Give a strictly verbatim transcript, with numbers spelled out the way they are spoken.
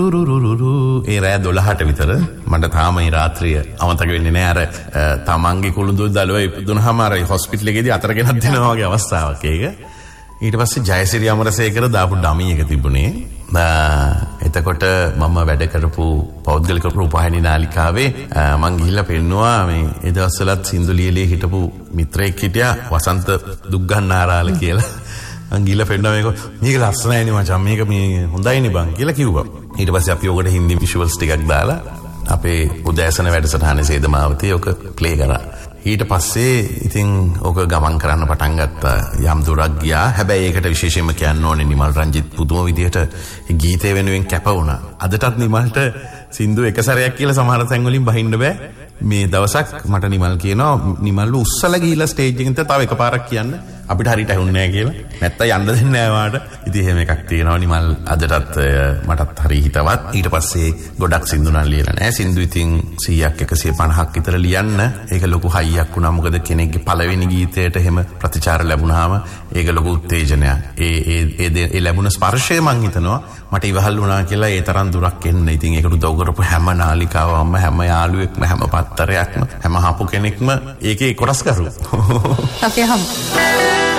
ඒ රෑ දොළහට විතර මට තාම මේ රාත්‍රිය අමතක වෙන්නේ නැහැ. අර තමන්ගේ කුළුඳු දලුව ඉපදුනහම අර හොස්පිටල් එකේදී අතර ගෙනත් දෙනවා වගේ අවස්ථාවක් ඒක. ඊට පස්සේ ජයසිරි අමරසේකර දාපු ඩමි එක තිබුණේ. එතකොට මම වැඩ කරපු පෞද්ගලික රූපවාහිනී නාලිකාවේ මං ගිහිල්ලා පෙන්නුවා මේ ඒ දවස්වලත් සින්දු ලියලේ හිටපු මිත්‍රයෙක් හිටියා වසන්ත දුග්ගන්නාරාල කියලා. මං ගිහිල්ලා පෙන්නුවා මේක මේක ලස්සනයිනේ මචං මේක මේ හොඳයිනේ බං කියලා කිව්වා. ඊට පස්සේ අපි ඔකට හින්දි විෂුවල්ස් ටිකක් දාලා අපේ උදෑසන වැඩසටහනේ සේදමාවතී ඔක ප්ලේ කරා. ඊට පස්සේ ඉතින් ඔක ගමන් කරන්න පටන් ගත්තා. යම් දුරක් ගියා. හැබැයි ඒකට විශේෂයෙන්ම කියන්න ඕනේ නිමල් රංජිත් පුදුම විදියට ගීතය වෙනුවෙන් කැප වුණා. අදටත් නිමල්ට සින්දු එක සැරයක් කියලා සමහර තැන් වලින් බහින්න බෑ. මේ දවසක් මට නිමල් කියනවා නිමල්ව උස්සලා ගිහිල්ලා ස්ටේජ් එකෙන් තව එකපාරක් කියන්න අපිට හරියට ඇහුන්නේ නැහැ කියලා. නැත්තම් යන්න දෙන්නේ නැහැ වාට. ඉතින් එහෙම එකක් තියෙනවා. නිමල් අදටත් මටත් හරි හිතවත්. ඊට පස්සේ ගොඩක් සින්දු නම් ලියලා නැහැ. සින්දු ඉතින් සීයක් එකසිය පනහක් විතර ලියන්න ඒක ලොකු හයියක් වුණා. මොකද කෙනෙක්ගේ පළවෙනි ගීතයට එහෙම ප්‍රතිචාර ලැබුණාම ඒක ලොකු උත්තේජනයක්. ඒ ඒ ඒ ලැබුණ ස්පර්ශය මං හිතනවා මට ඉවහල් වුණා කියලා ඒ තරම් දුරක් එන්න. ඉතින් ඒකට උදව් කරපු හැම නාලිකාවම හැම යාළුවෙක්ම හැම පත්තරයක්ම හැම හපු කෙනෙක්ම ඒකේ කොටස් කරු. අපි හම්